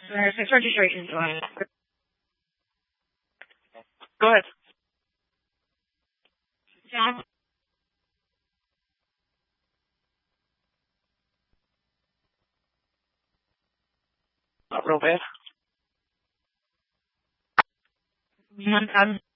His registration. Go ahead. John. Not real bad.